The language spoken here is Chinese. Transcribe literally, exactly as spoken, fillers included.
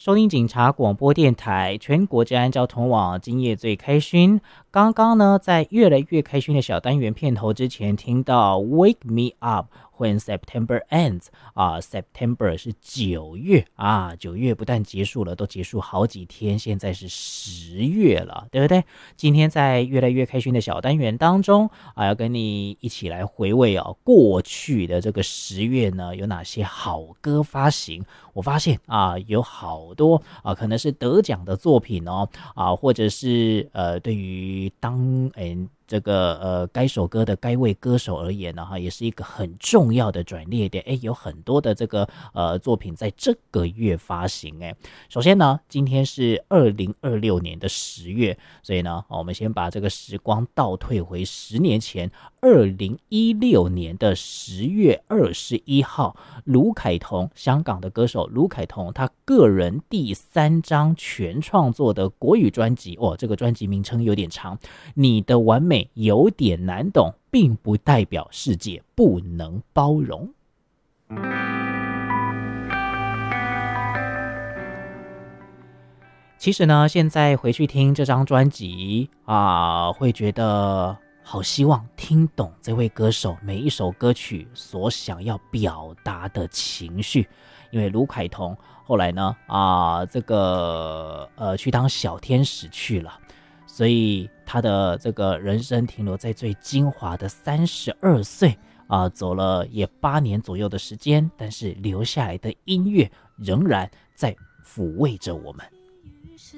收听警察广播电台全国治安交通网，今夜最开心。刚刚呢，在越来越开心的小单元片头之前，听到 Wake Me Up When September Ends 啊 ，September 是九月啊，九月不但结束了，都结束好几天，现在是十月了，对不对？今天在越来越开心的小单元当中啊，要跟你一起来回味啊，过去的这个十月呢，有哪些好歌发行？我发现啊，有好多啊，可能是得奖的作品哦，啊，或者是呃，对于当诶。这个呃，该首歌的该位歌手而言呢，哈，也是一个很重要的转捩点。哎，有很多的这个呃作品在这个月发行。哎，首先呢，今天是二零二六年的十月，所以呢，我们先把这个时光倒退回十年前，二零一六年的十月二十一号，卢凯彤，香港的歌手卢凯彤，他个人第三张全创作的国语专辑，哦，这个专辑名称有点长，你的完美有点难懂，并不代表世界不能包容。其实呢，现在回去听这张专辑啊，会觉得好希望听懂这位歌手每一首歌曲所想要表达的情绪。因为卢凯彤后来呢啊，这个呃去当小天使去了，所以他的这个人生停留在最精华的三十二岁啊，走了也八年左右的时间，但是留下来的音乐仍然在抚慰着我们。